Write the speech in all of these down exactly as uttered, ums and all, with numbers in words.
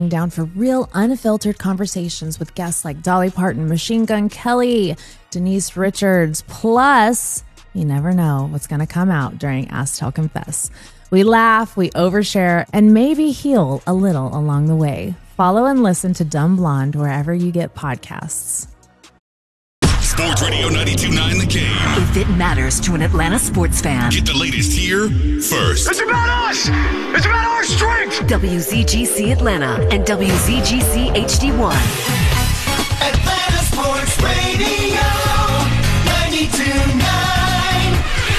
down for real unfiltered conversations with guests like Dolly Parton, Machine Gun Kelly, Denise Richards. Plus, you never know what's going to come out during Ask Tell Confess. We laugh, we overshare, and maybe heal a little along the way. Follow and listen to Dumb Blonde wherever you get podcasts. Sports Radio ninety-two point nine The Game. If it matters to an Atlanta sports fan. Get the latest here first. It's about us! It's about our strength! W Z G C Atlanta and W Z G C H D one. Atlanta Sports Radio ninety-two point nine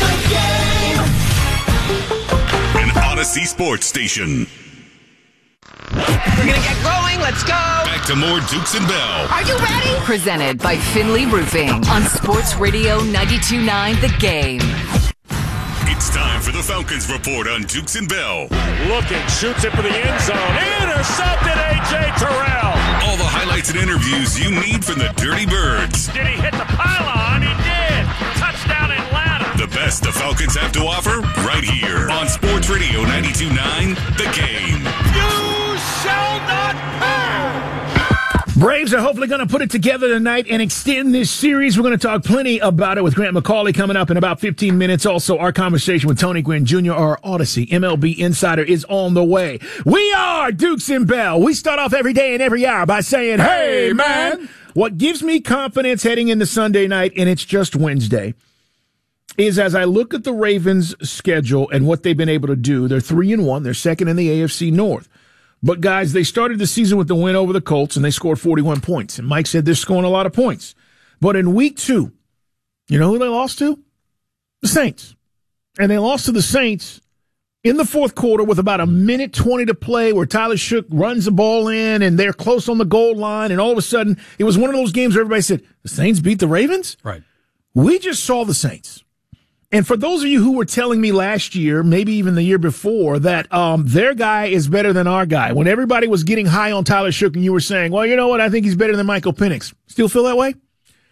The Game. An Odyssey Sports Station. We're gonna get going, let's go! Back to more Dukes and Bell. Are you ready? Presented by Finley Roofing on Sports Radio ninety-two point nine The Game. It's time for the Falcons Report on Dukes and Bell. Looking, shoots it for the end zone. Intercepted, A J Terrell. All the highlights and interviews you need from the Dirty Birds. Did he hit the pylon? He did. Touchdown Atlanta. The best the Falcons have to offer right here on Sports Radio ninety-two point nine The Game. You shall not pass. Braves are hopefully going to put it together tonight and extend this series. We're going to talk plenty about it with Grant McCauley coming up in about fifteen minutes. Also, our conversation with Tony Gwynn Junior, our Odyssey M L B insider, is on the way. We are Dukes and Bell. We start off every day and every hour by saying, hey, man. What gives me confidence heading into Sunday night, and it's just Wednesday, is as I look at the Ravens' schedule and what they've been able to do. They're three and one. They're second in the A F C North. But, guys, they started the season with the win over the Colts, and they scored forty-one points. And Mike said they're scoring a lot of points. But in week two, you know who they lost to? The Saints. And they lost to the Saints in the fourth quarter with about a minute twenty to play, where Tyler Shook runs the ball in, and they're close on the goal line. And all of a sudden, it was one of those games where everybody said, the Saints beat the Ravens? Right. We just saw the Saints. And for those of you who were telling me last year, maybe even the year before, that um, their guy is better than our guy, when everybody was getting high on Tyler Shook and you were saying, well, you know what, I think he's better than Michael Penix. Still feel that way?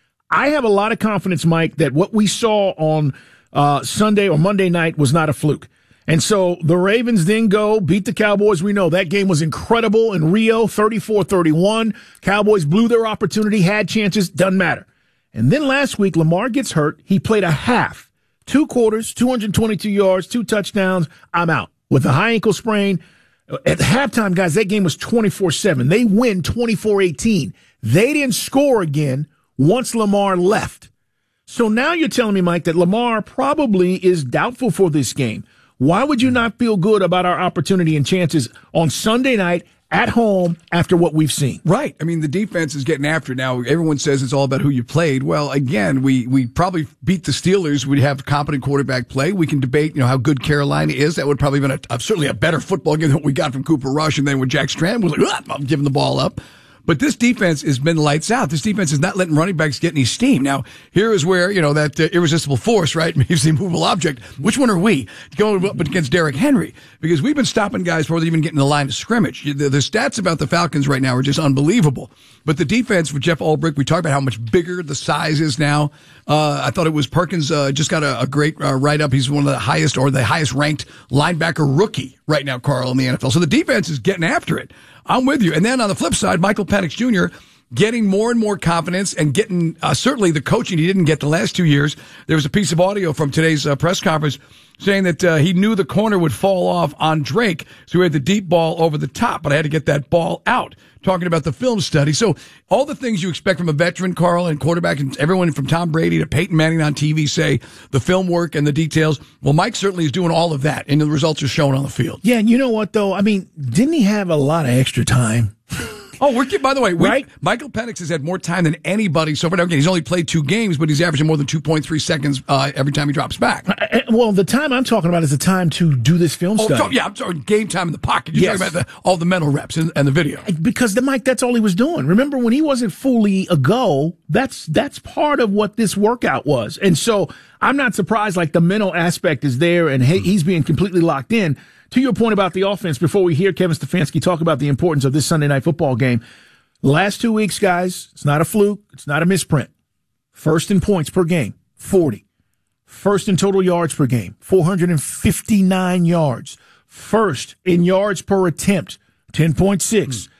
I have a lot of confidence, Mike, that what we saw on uh, Sunday or Monday night was not a fluke. And so the Ravens then go beat the Cowboys. We know that game was incredible in Rio, thirty-four thirty-one. Cowboys blew their opportunity, had chances, doesn't matter. And then last week, Lamar gets hurt. He played a half. Two quarters, two hundred twenty-two yards, two touchdowns. I'm out with a high ankle sprain. At the halftime, guys, that game was twenty-four seven. They win twenty-four eighteen. They didn't score again once Lamar left. So now you're telling me, Mike, that Lamar probably is doubtful for this game. Why would you not feel good about our opportunity and chances on Sunday night at home after what we've seen? Right. I mean, the defense is getting after it now. Everyone says it's all about who you played. Well, again, we, we probably beat the Steelers. We'd have competent quarterback play. We can debate, you know, how good Carolina is. That would probably have been a, a, certainly a better football game than what we got from Cooper Rush. And then when Jack Strand was like, I'm giving the ball up. But this defense has been lights out. This defense is not letting running backs get any steam. Now, here is where, you know, that uh, irresistible force, right, moves the immovable object. Which one are we going up against Derrick Henry? Because we've been stopping guys before they even get in the line of scrimmage. The, the stats about the Falcons right now are just unbelievable. But the defense with Jeff Ulbrich, we talked about how much bigger the size is now. Uh, I thought it was Perkins uh, just got a, a great uh, write-up. He's one of the highest or the highest-ranked linebacker rookie right now, Carl, in the N F L. So the defense is getting after it. I'm with you. And then on the flip side, Michael Penix Junior getting more and more confidence and getting uh, certainly the coaching he didn't get the last two years. There was a piece of audio from today's uh, press conference saying that uh, he knew the corner would fall off on Drake, so he had the deep ball over the top, but I had to get that ball out. Talking about the film study. So all the things you expect from a veteran, Carl, and quarterback, and everyone from Tom Brady to Peyton Manning on T V say the film work and the details. Well, Mike certainly is doing all of that, and the results are showing on the field. Yeah, and you know what, though? I mean, didn't he have a lot of extra time? Oh, we're by the way, we, right? Michael Penix has had more time than anybody so far. Again, he's only played two games, but he's averaging more than two point three seconds uh, every time he drops back. Uh, well, the time I'm talking about is the time to do this film oh, study. So, yeah, I'm sorry, game time in the pocket. You're yes. talking about the, all the mental reps and, and the video. Because, the Mike, that's all he was doing. Remember, when he wasn't fully a go, that's that's part of what this workout was. And so I'm not surprised, like, the mental aspect is there, and he, he's being completely locked in. To your point about the offense, before we hear Kevin Stefanski talk about the importance of this Sunday night football game, last two weeks, guys, it's not a fluke. It's not a misprint. First in points per game, forty. First in total yards per game, four hundred fifty-nine yards. First in yards per attempt, ten point six.